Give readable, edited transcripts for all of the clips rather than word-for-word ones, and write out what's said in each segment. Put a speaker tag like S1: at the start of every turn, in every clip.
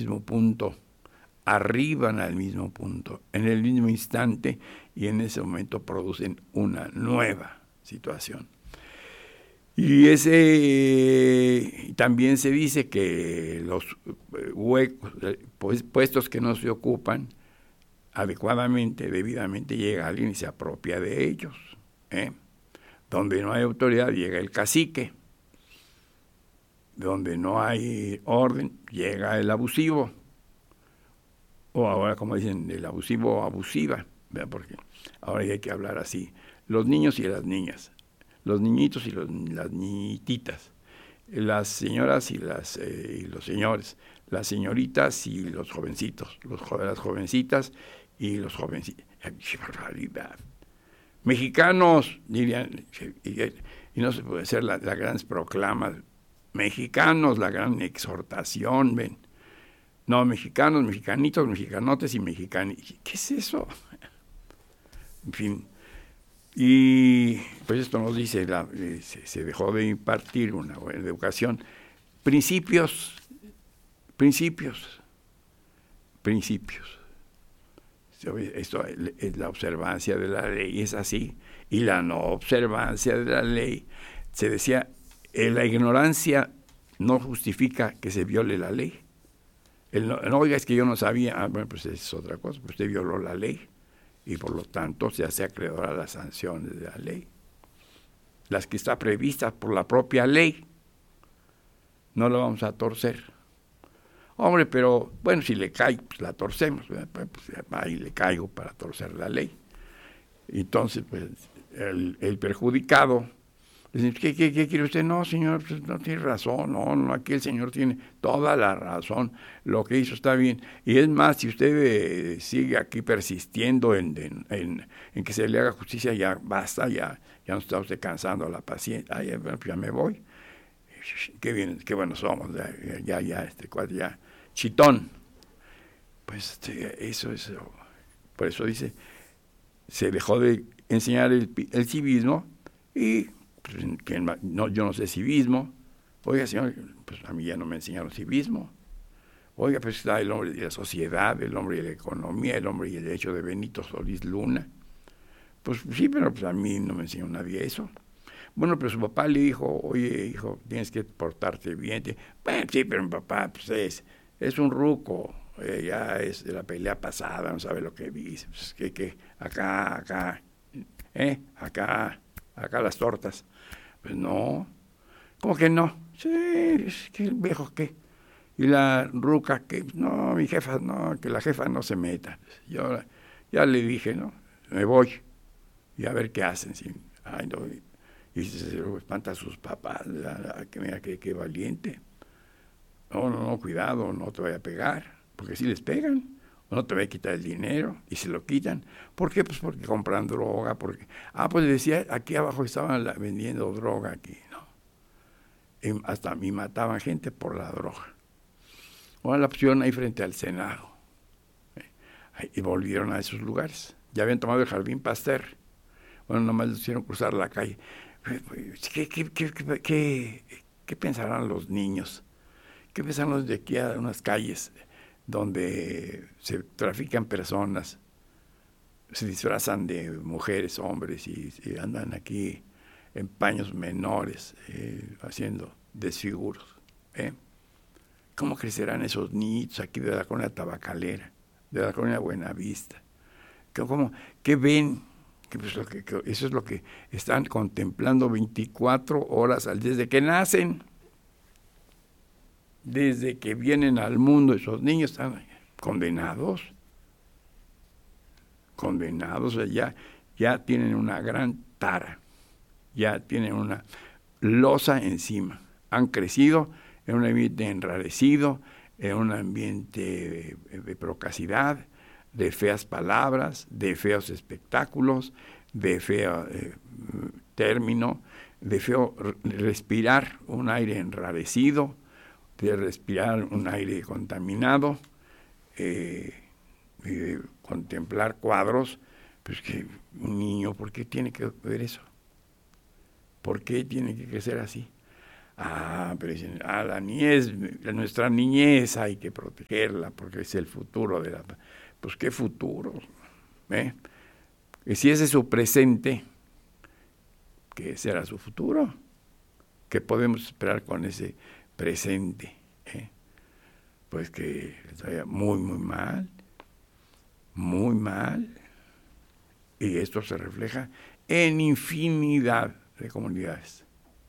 S1: mismo punto, arriban al mismo punto, en el mismo instante, y en ese momento producen una nueva situación. Y también se dice que los huecos, puestos que no se ocupan adecuadamente, debidamente, llega alguien y se apropia de ellos. Donde no hay autoridad, llega el cacique. Donde no hay orden, llega el abusivo. O ahora, como dicen, el abusivo o abusiva, ¿verdad? Porque ahora ya hay que hablar así. Los niños y las niñas, los niñitos y las niñititas, las señoras y los señores, las señoritas y los jovencitos, las jovencitas y los jovencitos. ¡Qué barbaridad! Mexicanos, dirían, y no se puede hacer la gran proclama, mexicanos, la gran exhortación, ven. No, mexicanos, mexicanitos, mexicanotes y mexicanos. ¿Qué es eso? En fin. Y pues esto nos dice, se dejó de impartir una buena educación. Principios. Esto es la observancia de la ley, es así. Y la no observancia de la ley, se decía, la ignorancia no justifica que se viole la ley. No, oiga, es que yo no sabía. Bueno, pues es otra cosa, pues usted violó la ley y por lo tanto se hace acreedor a las sanciones de la ley, las que está previstas por la propia ley. No lo vamos a torcer. Hombre, pero bueno, si le cae, pues la torcemos, pues ahí le caigo para torcer la ley. Entonces, pues el perjudicado dice, ¿qué quiere usted? No, señor, pues no tiene razón, no, aquí el señor tiene toda la razón, lo que hizo está bien. Y es más, si usted sigue aquí persistiendo en que se le haga justicia, ya basta, ya no está usted cansando a la paciencia, ya me voy. Qué bien, qué buenos somos, ya, chitón. Pues eso, por eso dice, se dejó de enseñar el civismo y yo no sé civismo. Oiga, señor, pues a mí ya no me enseñaron civismo. Oiga, pues está el hombre de la sociedad, el hombre de la economía, el hombre y el derecho de Benito Solís Luna. Pues sí, pero pues a mí no me enseñó nadie eso. Bueno, pero su papá le dijo, oye, hijo, tienes que portarte bien. Bueno, sí, pero mi papá pues es un ruco, ya es de la pelea pasada, no sabe lo que dice. Pues, que acá las tortas. Pues no, ¿cómo que no? Sí, es que el viejo, ¿qué? Y la ruca, que no, mi jefa, no, que la jefa no se meta. Yo ya le dije, ¿no? Me voy y a ver qué hacen. ¿Sí? Ay, no, y se espanta a sus papás, que mira qué valiente. No, cuidado, no te vaya a pegar, porque si les pegan, o no te va a quitar el dinero, y se lo quitan. ¿Por qué? Pues porque compran droga, porque... pues decía, aquí abajo estaban vendiendo droga aquí, ¿no? Y hasta a mí mataban gente por la droga. Ahora la opción ahí frente al Senado. Y volvieron a esos lugares. Ya habían tomado el Jardín Pasteur. Bueno, nomás les hicieron cruzar la calle. ¿Qué pensarán los niños? ¿Qué pensarán los de aquí a unas calles donde se trafican personas, se disfrazan de mujeres, hombres y andan aquí en paños menores haciendo desfiguros? ¿Cómo crecerán esos niños aquí de la colonia Tabacalera, de la colonia Buenavista? ¿Qué ven? Eso es lo que están contemplando 24 horas desde que nacen, desde que vienen al mundo. Esos niños están condenados, ya tienen una gran tara, ya tienen una losa encima, han crecido en un ambiente enrarecido, en un ambiente de procacidad, de feas palabras, de feos espectáculos, de feo término, de feo respirar un aire enrarecido, de respirar un aire contaminado, contemplar cuadros. Pues que un niño, ¿por qué tiene que ver eso? ¿Por qué tiene que crecer así? Pero dicen, la niñez, nuestra niñez hay que protegerla porque es el futuro de la... Pues qué futuro, ¿eh? Y si ese es su presente, ¿qué será su futuro? ¿Qué podemos esperar con ese presente? Pues que les vaya muy, muy mal, muy mal. Y esto se refleja en infinidad de comunidades,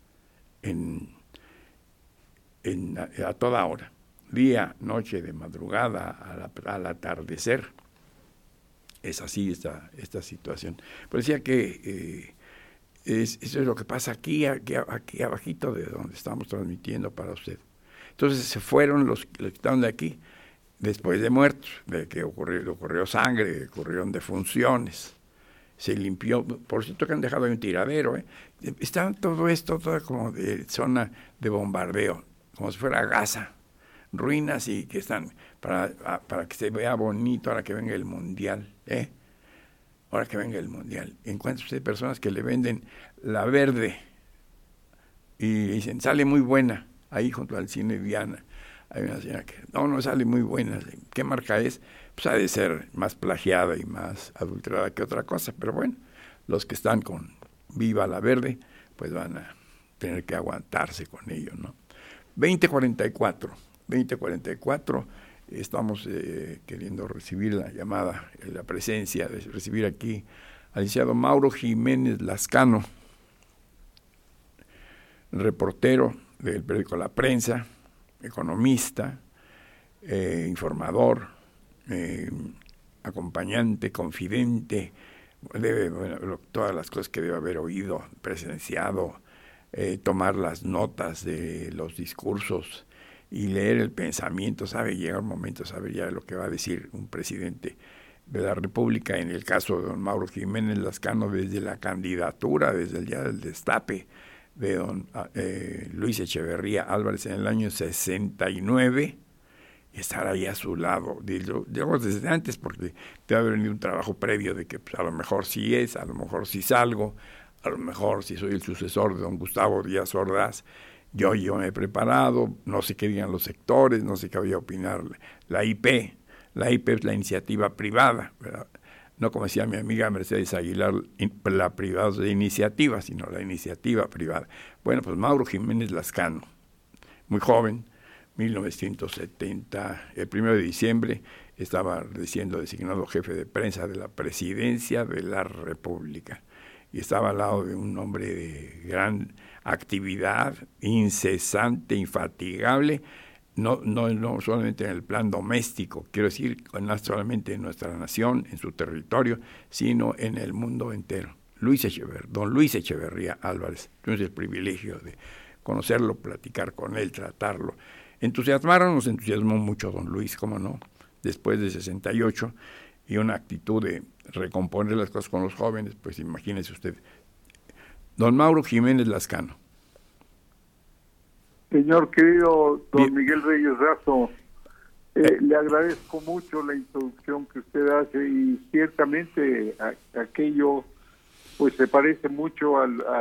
S1: a toda hora, día, noche, de madrugada, al atardecer. Es así esta situación. Pero decía que eso es lo que pasa aquí abajito de donde estamos transmitiendo para usted. Entonces se fueron los que estaban de aquí después de muertos, de que ocurrió sangre, ocurrieron defunciones. Se limpió, por cierto que han dejado ahí un tiradero, Está todo esto, toda como de zona de bombardeo, como si fuera Gaza, ruinas y que están para que se vea bonito ahora que venga el Mundial, ahora que venga el Mundial. Encuentra usted personas que le venden la verde y dicen, sale muy buena, ahí junto al cine Diana. Hay una señora que, no sale muy buena. ¿Qué marca es? Pues ha de ser más plagiada y más adulterada que otra cosa, pero bueno, los que están con Viva la Verde, pues van a tener que aguantarse con ello, ¿no? 2044, estamos queriendo recibir la llamada, la presencia, de recibir aquí al licenciado Mauro Jiménez Lascano, reportero del periódico La Prensa, economista, informador, acompañante, confidente, todas las cosas que debe haber oído, presenciado, tomar las notas de los discursos y leer el pensamiento, sabe llegar un momento, sabe ya lo que va a decir un presidente de la República, en el caso de don Mauro Jiménez Lascano, desde la candidatura, desde el día del destape de don Luis Echeverría Álvarez en el año 69, y estar ahí a su lado, digamos desde antes, porque debe haber venido un trabajo previo de que pues, a lo mejor sí a lo mejor sí salgo, a lo mejor sí soy el sucesor de don Gustavo Díaz Ordaz. Yo me he preparado, no sé qué digan los sectores, no sé qué voy a opinar la IP. La IP es la iniciativa privada, ¿verdad? No como decía mi amiga Mercedes Aguilar, la privada de iniciativa, sino la iniciativa privada. Bueno, pues Mauro Jiménez Lascano, muy joven, 1970, el 1 de diciembre, estaba siendo designado jefe de prensa de la Presidencia de la República. Y estaba al lado de un hombre de gran actividad, incesante, infatigable, no solamente en el plan doméstico, quiero decir, no solamente en nuestra nación, en su territorio, sino en el mundo entero. Don Luis Echeverría Álvarez, tuvimos el privilegio de conocerlo, platicar con él, tratarlo. Nos entusiasmó mucho don Luis, cómo no, después de 68, y una actitud de recomponer las cosas con los jóvenes, pues imagínese usted. Don Mauro Jiménez Lascano.
S2: Señor querido don Miguel Reyes Razo, le agradezco mucho la introducción que usted hace y ciertamente aquello pues se parece mucho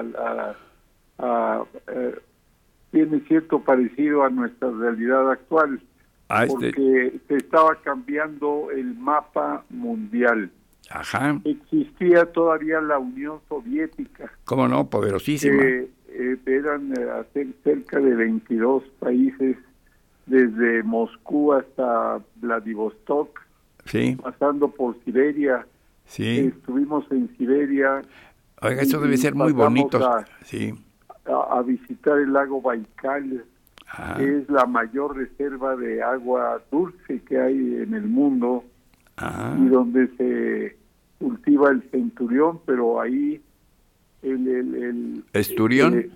S2: tiene cierto parecido a nuestra realidad actual, porque se estaba cambiando el mapa mundial.
S1: Ajá.
S2: Existía todavía la Unión Soviética.
S1: ¿Cómo no? Poderosísima.
S2: Eran cerca de 22 países, desde Moscú hasta Vladivostok,
S1: sí,
S2: pasando por Siberia.
S1: Sí.
S2: Estuvimos en Siberia.
S1: Oiga, eso debe ser muy bonito.
S2: Sí. A visitar el lago Baikal, que es la mayor reserva de agua dulce que hay en el mundo, y donde se cultiva el centurión, pero ahí el
S1: ¿Esturión?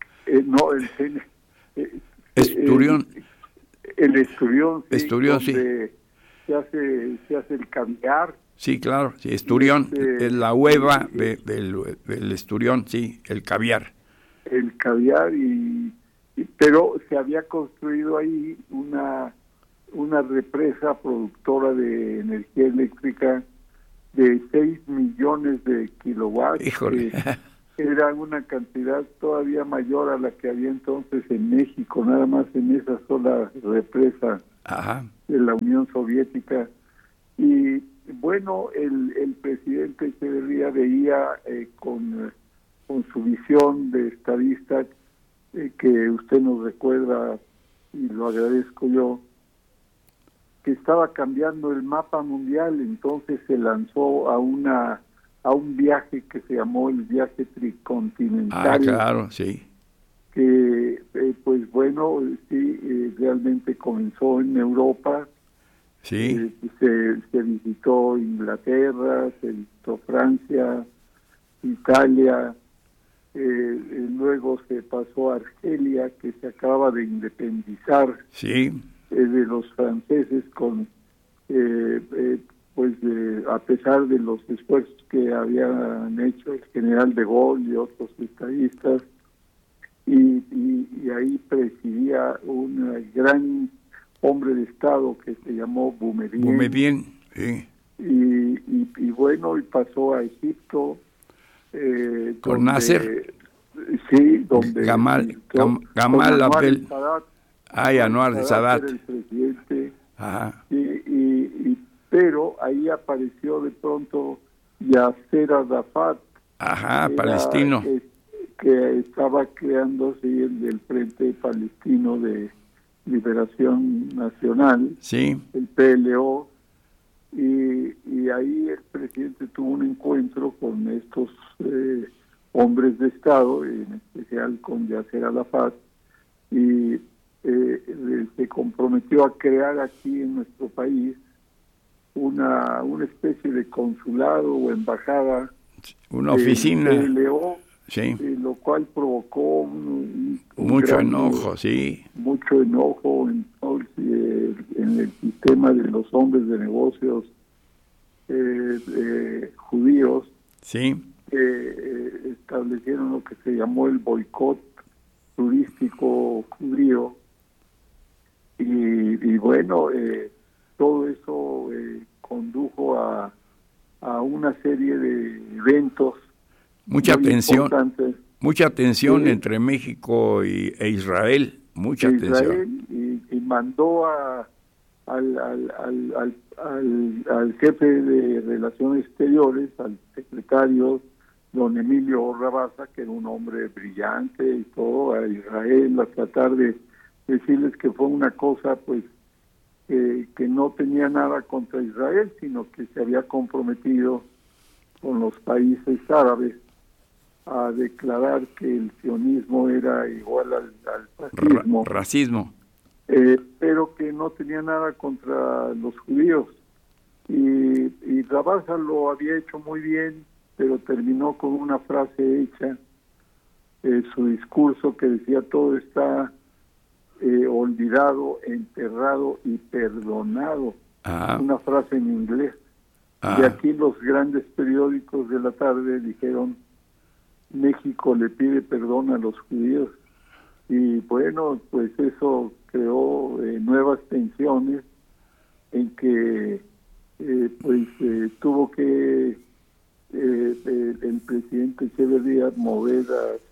S2: Esturión. El esturión, sí.
S1: Esturión, sí.
S2: Se hace el caviar.
S1: Sí, claro, sí, esturión, es la hueva del esturión, sí, el caviar.
S2: El caviar, pero se había construido ahí una represa productora de energía eléctrica de 6 millones de kilowatts.
S1: Híjole.
S2: era una cantidad todavía mayor a la que había entonces en México, nada más en esa sola represa de la Unión Soviética. Y bueno, el presidente Echeverría veía con su visión de estadista, que usted nos recuerda, y lo agradezco yo, que estaba cambiando el mapa mundial. Entonces se lanzó a un viaje que se llamó el viaje tricontinental.
S1: Claro, sí.
S2: Que pues bueno, sí, realmente comenzó en Europa.
S1: Sí.
S2: Se visitó Inglaterra, se visitó Francia, Italia, luego se pasó a Argelia, que se acaba de independizar,
S1: sí,
S2: de los franceses, con pues a pesar de los esfuerzos que habían hecho el general de Gaulle y otros estadistas, y ahí presidía un gran hombre de Estado que se llamó
S1: Boumedienne, sí.
S2: Y bueno, y pasó a Egipto,
S1: con Nasser,
S2: sí, donde
S1: Gamal Abdel Sadat, Anwar de Sadat,
S2: el presidente. Pero ahí apareció de pronto Yasser Arafat,
S1: palestino,
S2: que estaba creándose el Frente Palestino de Liberación Nacional,
S1: sí,
S2: el PLO, y ahí el presidente tuvo un encuentro con estos hombres de Estado, en especial con Yasser Arafat, y se comprometió a crear aquí en nuestro país una especie de consulado o embajada,
S1: una oficina,
S2: PLO,
S1: sí,
S2: lo cual provocó
S1: mucho enojo, sí,
S2: mucho enojo en el sistema de los hombres de negocios judíos.
S1: Sí.
S2: Establecieron lo que se llamó el boicot turístico judío, y bueno, todo eso condujo a una serie de eventos,
S1: mucha tensión entre México e Israel, mucha tensión,
S2: y mandó al jefe de Relaciones Exteriores, al secretario don Emilio Rabasa, que era un hombre brillante y todo, a Israel, a tratar de decirles que fue una cosa pues que no tenía nada contra Israel, sino que se había comprometido con los países árabes a declarar que el sionismo era igual al
S1: racismo,
S2: pero que no tenía nada contra los judíos. Y Rabasa lo había hecho muy bien, pero terminó con una frase hecha, su discurso, que decía: todo está olvidado, enterrado y perdonado. Una frase en inglés. Y aquí los grandes periódicos de la tarde dijeron: México le pide perdón a los judíos. Y bueno, pues eso creó nuevas tensiones, en que tuvo que el presidente Echeverría mover a